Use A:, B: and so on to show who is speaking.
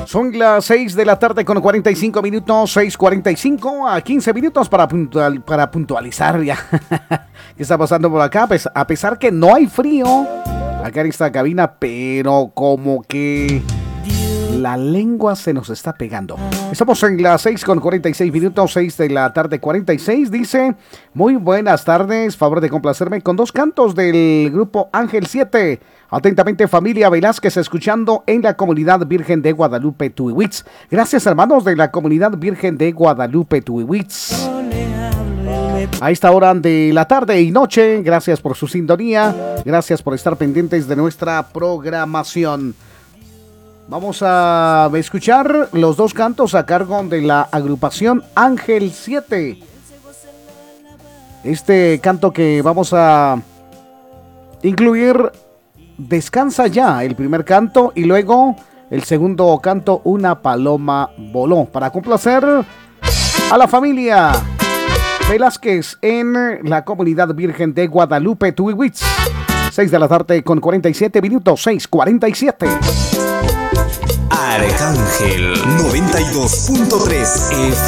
A: Son las 6 de la tarde con 45 minutos, 6:45 a 15 minutos para puntualizar ya. ¿Qué está pasando por acá? Pues, a pesar que no hay frío acá en esta cabina, pero como que la lengua se nos está pegando. Estamos en las 6:46 minutos, 6 de la tarde 46. Dice, muy buenas tardes, favor de complacerme con dos cantos del grupo Ángel 7. Atentamente, familia Velázquez, escuchando en la Comunidad Virgen de Guadalupe, Tuihuitz. Gracias, hermanos de la Comunidad Virgen de Guadalupe, Tuihuitz. A esta hora de la tarde y noche, gracias por su sintonía, gracias por estar pendientes de nuestra programación. Vamos a escuchar los dos cantos a cargo de la agrupación Ángel 7. Este canto que vamos a incluir, Descansa ya, el primer canto, y luego el segundo canto, Una paloma voló, para complacer a la familia Velázquez en la Comunidad Virgen de Guadalupe, Tuihuitz. 6 de la tarde con 47 minutos, 6:47.
B: Arcángel 92.3 FM.